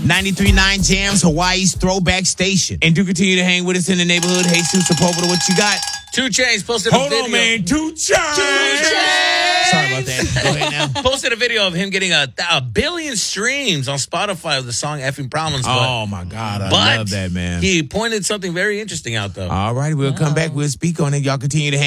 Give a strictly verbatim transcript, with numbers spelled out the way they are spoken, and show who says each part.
Speaker 1: ninety-three point nine Jams, Hawaii's throwback station. And do continue to hang with us in the neighborhood. Jesus Sepulveda, what you got?
Speaker 2: two Chainz posted
Speaker 1: Hold
Speaker 2: a video.
Speaker 1: on, man. two Chainz.
Speaker 2: two Chainz.
Speaker 1: Sorry about that. Go ahead now.
Speaker 2: Posted a video of him getting a, a billion streams on Spotify of the song Effing Problems. But,
Speaker 1: Oh, my God. I
Speaker 2: but
Speaker 1: love that, man.
Speaker 2: He pointed something very interesting out, though.
Speaker 1: All right. We'll come back. We'll speak on it. Y'all continue to hang.